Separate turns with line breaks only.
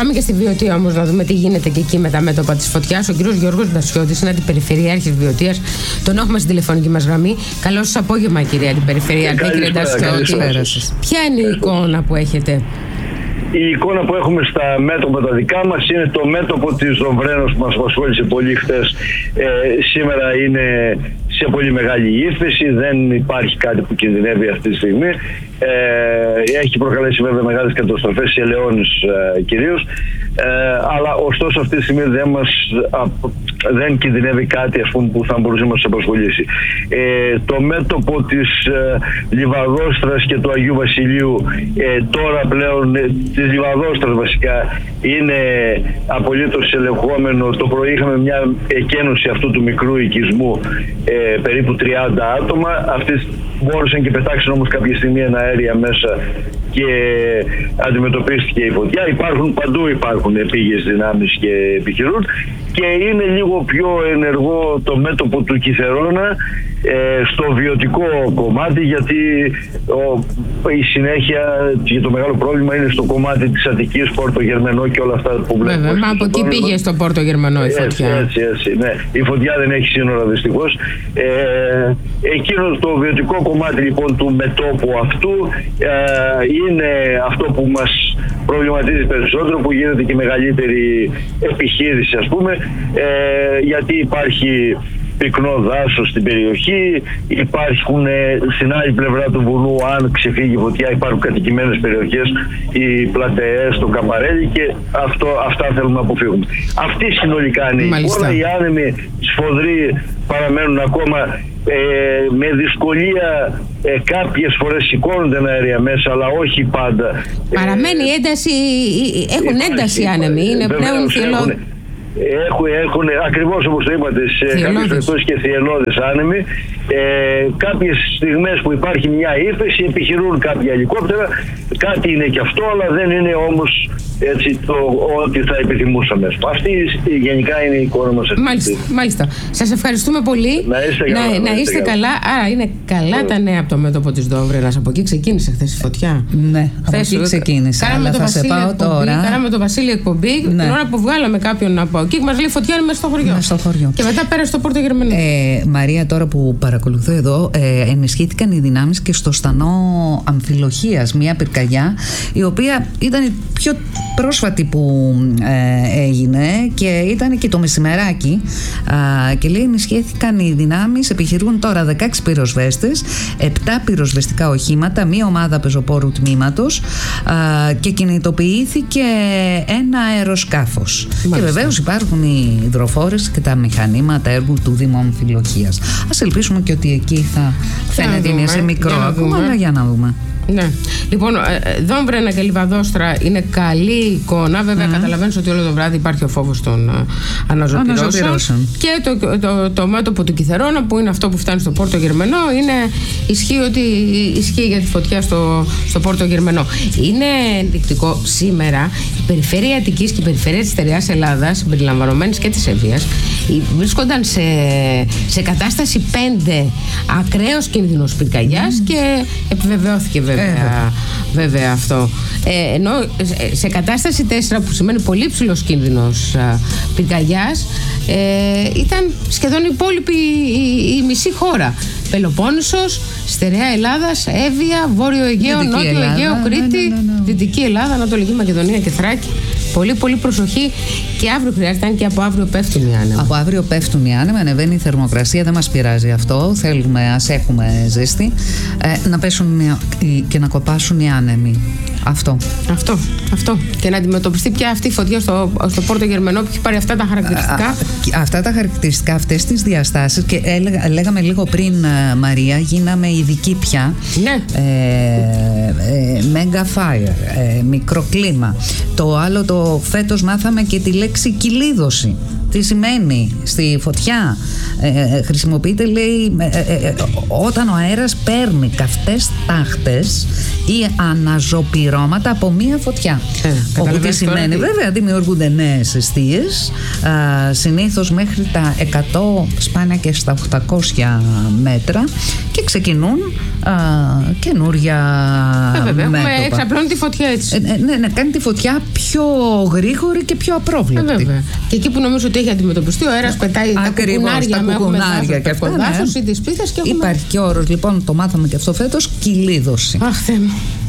Πάμε και στη Βιωτία όμως να δούμε τι γίνεται και εκεί με τα μέτωπα της φωτιάς. Ο κύριος Γιώργος Ντασιώτης είναι αντιπεριφερειάρχης Βιωτίας. Τον έχουμε στη τηλεφωνική μας γραμμή. Καλό σας απόγευμα, κύριε Αντιπεριφερειάρχη, κύριε Ντασιώτη. Ποια είναι η εικόνα που έχετε?
Η εικόνα που έχουμε στα μέτωπα τα δικά μας είναι το μέτωπο της Δομβρένος που μας απασχόλησε πολύ χτες. Σήμερα είναι σε πολύ μεγάλη ύφεση, δεν υπάρχει κάτι που κινδυνεύει αυτή τη στιγμή. Έχει προκαλέσει βέβαια μεγάλες καταστροφές σε ελαιώνες κυρίως, αλλά ωστόσο αυτή τη στιγμή δεν κινδυνεύει κάτι, ας πούμε, που θα μπορούσε να μας απασχολήσει. Το μέτωπο της Λιβαδόστρας και του Αγίου Βασιλείου, τώρα πλέον της Λιβαδόστρας βασικά, είναι απολύτως ελεγχόμενο. Το πρωί είχαμε μια εκένωση αυτού του μικρού οικισμού, περίπου 30 άτομα. Αυτοί μπόρεσαν και πετάξαν όμως κάποια στιγμή ένα αέρια μέσα και αντιμετωπίστηκε η φωτιά. Παντού υπάρχουν επίγειες δυνάμεις και επιχειρούν, και είναι λίγο πιο ενεργό το μέτωπο του Κιθερώνα στο βιωτικό κομμάτι, γιατί η συνέχεια και το μεγάλο πρόβλημα είναι στο κομμάτι της Αττικής, Πόρτο Γερμανό και όλα αυτά που βλέπουμε.
Βέβαια, μα από εκεί πήγε στο Πόρτο Γερμανό η φωτιά.
Έτσι, ναι. Η φωτιά δεν έχει σύνορα δυστυχώς. Εκείνο το βιωτικό κομμάτι λοιπόν του μετώπου αυτού είναι αυτό που μας προβληματίζει περισσότερο, που γίνεται και μεγαλύτερη επιχείρηση, ας πούμε, γιατί υπάρχει πυκνό δάσος στην περιοχή, υπάρχουν στην άλλη πλευρά του βουνού, αν ξεφύγει η φωτιά, υπάρχουν κατοικημένες περιοχές, οι πλατεές, το Καμπαρέλι, και αυτά θέλουμε να αποφύγουμε. Αυτή συνολικά είναι η εικόνα. Οι άνεμοι σφοδροί παραμένουν ακόμα με δυσκολία, κάποιες φορές σηκώνονται ένα αέρια μέσα, αλλά όχι πάντα.
Παραμένει ένταση, έχουν ένταση οι άνεμοι, είναι πλέον θυελώδες.
Έχουν ακριβώς όπως το είπατε, σε κάποιες περιπτώσεις και θυελώδες άνεμοι. Κάποιες στιγμές που υπάρχει μια ύφεση επιχειρούν κάποια ελικόπτερα, κάτι είναι και αυτό, αλλά δεν είναι όμως έτσι ό,τι θα επιθυμούσαμε. Αυτή γενικά είναι η εικόνα μας.
Μάλιστα. Σας ευχαριστούμε πολύ. Να είστε καλά. Άρα είναι καλά τα νέα από το μέτωπο της Δόμβρενας. Από εκεί ξεκίνησε χθες η φωτιά.
Ναι, από εκεί ξεκίνησε.
Κάναμε το Βασίλη εκπομπή. Την ώρα που βγάλαμε κάποιον από εκεί, μας λέει φωτιά είναι μέσα στο χωριό. Και μετά πέρασε στο Πόρτο Γερμανό.
Μαρία, τώρα που παρακολουθώ εδώ, ενισχύθηκαν οι δυνάμεις και στο στανό Αμφιλοχίας, μια πυρκαγιά, η οποία ήταν η πιο πρόσφατη που έγινε και ήταν και το μεσημεράκι, και λέει ενισχύθηκαν οι δυνάμεις, επιχειρούν τώρα 16 πυροσβέστες, 7 πυροσβεστικά οχήματα, μία ομάδα πεζοπόρου τμήματος, και κινητοποιήθηκε ένα αεροσκάφος. Και βεβαίως υπάρχουν οι υδροφόρες και τα μηχανήματα έργου του Δήμου Αμφιλοχίας. Ας ελπίσουμε και ότι εκεί θα φαίνεται είναι σε μικρό ακόμα, αλλά για να δούμε.
Ναι. Λοιπόν, Δόμβρενα και Λιβαδόστρα είναι καλή εικόνα. Βέβαια, καταλαβαίνεις ότι όλο το βράδυ υπάρχει ο φόβος των αναζωπυρώσεων. Και το μέτωπο του Κιθερώνα, που είναι αυτό που φτάνει στο Πόρτο Γερμανό, ισχύει για τη φωτιά στο Πόρτο Γερμανό. Είναι ενδεικτικό σήμερα η περιφέρεια Αττικής και η περιφέρεια της Στερεάς Ελλάδας, συμπεριλαμβανομένης και της Εύβοιας, βρίσκονταν σε κατάσταση 5 ακραίος κίνδυνος πυρκαγιάς, και επιβεβαιώθηκε βέβαια αυτό. Ενώ σε κατάσταση 4, που σημαίνει πολύ ψηλός κίνδυνος πυρκαγιάς, ήταν σχεδόν η υπόλοιπη η μισή χώρα. Πελοπόννησος, Στερεά Ελλάδας, Εύβοια, Βόρειο Αιγαίο, Νότιο Αιγαίο, Κρήτη, Δυτική Ελλάδα, Ανατολική Μακεδονία και Θράκη. Πολύ πολύ προσοχή, και αύριο χρειάζεται, αν και από αύριο πέφτουν οι άνεμοι.
Από αύριο πέφτουν οι άνεμοι, ανεβαίνει η θερμοκρασία, δεν μας πειράζει αυτό. Θέλουμε, ας έχουμε ζέστη, να πέσουν και να κοπάσουν οι άνεμοι. Αυτό. Και να αντιμετωπιστεί πια αυτή η φωτιά στο Πόρτο Γερμανό, που έχει πάρει αυτά τα χαρακτηριστικά. Αυτά τα χαρακτηριστικά, αυτές τις διαστάσεις, και λέγαμε λίγο πριν, Μαρία, γίναμε ειδικοί πια.
Ναι.
Mega fire, μικροκλίμα. Το άλλο, φέτος μάθαμε και τη λέξη κυλίδωση. Τι σημαίνει? Στη φωτιά χρησιμοποιείται, λέει, όταν ο αέρας παίρνει καυτές τάχτες ή αναζωπυρώματα από μία φωτιά. Όπου τι σημαίνει? Βέβαια δημιουργούνται νέες εστίες, συνήθως μέχρι τα 100, σπάνια και στα 800 μέτρα, και ξεκινούν καινούρια μέτωπα.
Εξαπλώνει τη φωτιά έτσι.
Ναι, κάνει τη φωτιά πιο γρήγορη και πιο απρόβλεπτη.
Και εκεί που νομίζω ότι έχει αντιμετωπιστεί, ο αέρας πετάει τα κουκουνάρια και αυτά. Υπάρχει και όρος, λοιπόν, το μάθαμε και αυτό φέτος, κυλίδωση. Αχ, Θεέ μου.